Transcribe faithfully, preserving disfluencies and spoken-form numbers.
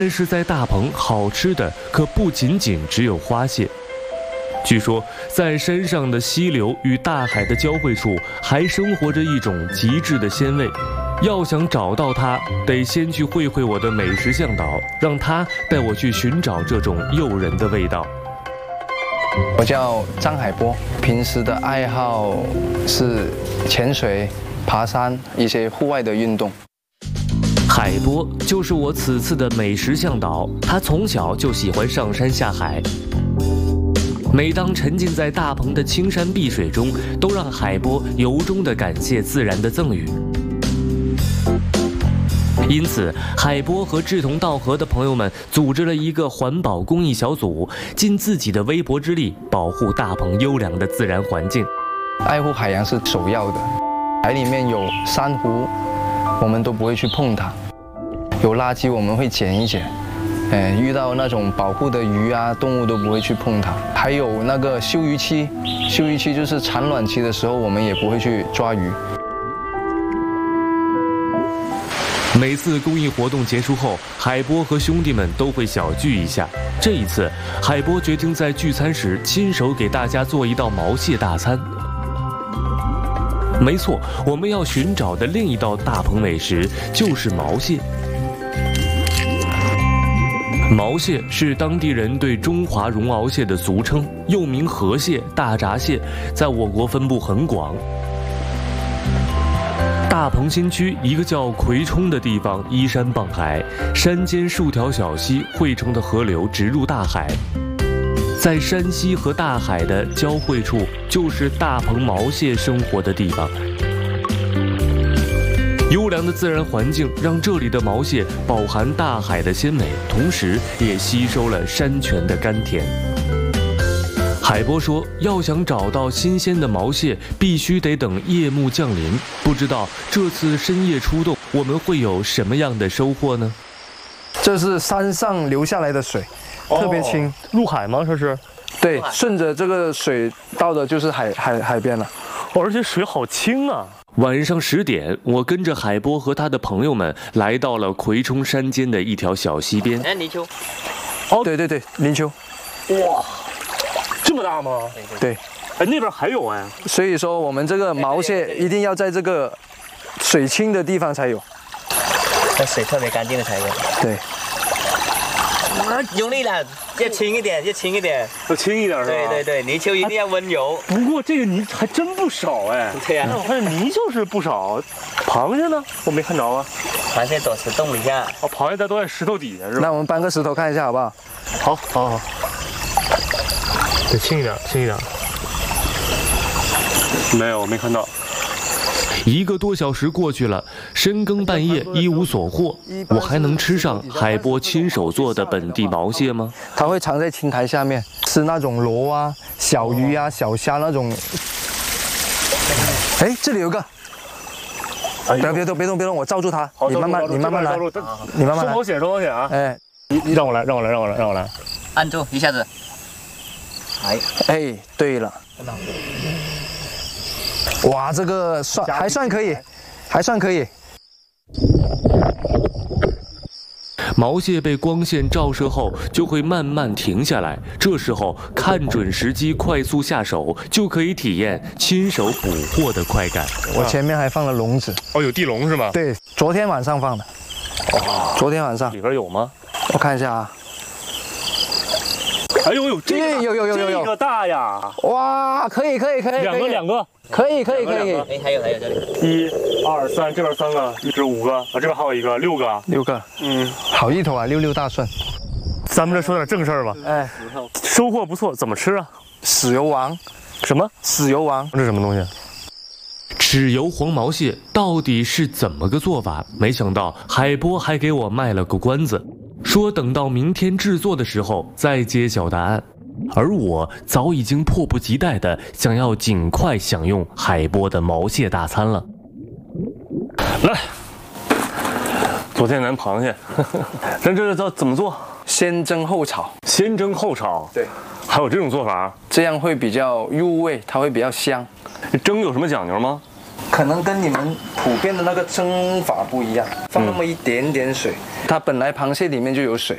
但是在大棚，好吃的可不仅仅只有花蟹。据说，在山上的溪流与大海的交汇处，还生活着一种极致的鲜味。要想找到它，得先去会会我的美食向导，让他带我去寻找这种诱人的味道。 我叫张海波，平时的爱好是潜水、爬山，一些户外的运动。 海波就是我此次的美食向导，他从小就喜欢上山下海。每当沉浸在大棚的青山碧水中，都让海波由衷地感谢自然的赠予。因此，海波和志同道合的朋友们组织了一个环保公益小组，尽自己的微薄之力保护大棚优良的自然环境。 爱护海洋是首要的，海里面有珊瑚，我们都不会去碰它；有垃圾我们会捡一捡。呃，遇到那种保护的鱼啊、动物都不会去碰它。还有那个休渔期，休渔期就是产卵期的时候，我们也不会去抓鱼。 每次公益活动结束后，海波和兄弟们都会小聚一下。这一次，海波决定在聚餐时亲手给大家做一道毛蟹大餐。没错，我们要寻找的另一道大棚美食就是毛蟹。毛蟹是当地人对中华绒螯蟹的俗称，又名河蟹、大闸蟹，在我国分布很广。大棚新区一个叫葵冲的地方，依山傍海，山间数条小溪汇成的河流直入大海。在山溪和大海的交汇处，就是大棚毛蟹生活的地方。优良的自然环境让这里的毛蟹饱含大海的鲜美，同时也吸收了山泉的甘甜。海波说，要想找到新鲜的毛蟹，必须得等夜幕降临。不知道这次深夜出动，我们会有什么样的收获呢？ 这是山上流下来的水，特别清。哦、 入海吗？这是？ 对，顺着这个水到的就是海海海边了。 哦，而且水好清啊！ 晚上十点，我跟着海波和他的朋友们来到了葵冲山间的一条小溪边。 哎，泥鳅。 哦，对对对，泥鳅。 哇，这么大吗？ 对。 哎，那边还有哎。 所以说，我们这个毛蟹一定要在这个水清的地方才有。 那水特别干净的才有。 对。 啊，用力了，要轻一点，要轻一点， 要轻一点是吧？ 对对对，泥鳅一定要温柔。 不过这个泥还真不少哎。 对呀、啊， 我看泥鳅是不少，螃蟹呢？我没看着啊。 螃蟹躲石洞底下。 哦，螃蟹在都在石头底下是吧？ 那我们搬个石头看一下好不好？ 好，好，好。得轻一点，轻一点。没有，没看到。 一个多小时过去了，深更半夜一无所获，我还能吃上海波亲手做的本地毛蟹吗？ 它会藏在青苔下面，吃那种螺啊、小鱼啊、小虾那种。哎，这里有个，不要别动，别动，别动，我罩住它，你慢慢，你慢慢来，你慢慢来。 收好险，收好险啊！ 哎， 你让我来，让我来，让我来，让我来。 按住一下子。 哎，哎，对了。哇，这个算还算可以，还算可以。 毛蟹被光线照射后，就会慢慢停下来。这时候看准时机，快速下手，就可以体验亲手捕获的快感。 我前面还放了笼子。 哦，有地笼是吗？ 对，昨天晚上放的。哇，昨天晚上里边有吗？ 我看一下啊。 哎呦呦，这个有有有有有， 这个大呀！ 哇，可以可以可以， 两个两个， 可以可以可以。 哎，还有还有这里， 一、二、三，这边三个，一只五个，啊，这边还有一个，六个， 六个，嗯，好意头啊，六六大顺。 咱们这说点正事儿吧。 哎， 收获不错，怎么吃啊？ 豉油王。 什么？ 豉油王？ 这是什么东西？ 豉油黄毛蟹到底是怎么个做法？没想到海波还给我卖了个关子。说等到明天制作的时候再揭晓答案，而我早已经迫不及待的想要尽快享用海波的毛蟹大餐了。 来，昨天咱螃蟹，咱这叫怎么做？ 先蒸后炒。 先蒸后炒。 对， 还有这种做法？ 这样会比较入味，它会比较香。 蒸有什么讲究吗？ 可能跟你们普遍的那个蒸法不一样，放那么一点点水。嗯、它本来螃蟹里面就有水，